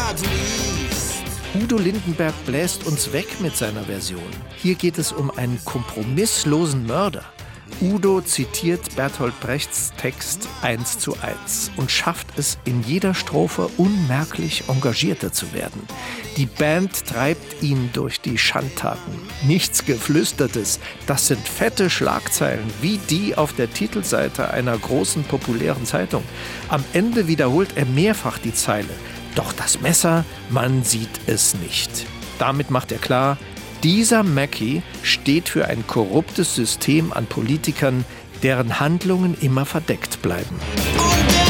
Udo Lindenberg bläst uns weg mit seiner Version. Hier geht es um einen kompromisslosen Mörder. Udo zitiert Bertolt Brechts Text 1:1 und schafft es, in jeder Strophe unmerklich engagierter zu werden. Die Band treibt ihn durch die Schandtaten. Nichts Geflüstertes, das sind fette Schlagzeilen, wie die auf der Titelseite einer großen populären Zeitung. Am Ende wiederholt er mehrfach die Zeile: Doch das Messer, man sieht es nicht. Damit macht er klar, dieser Mackie steht für ein korruptes System an Politikern, deren Handlungen immer verdeckt bleiben.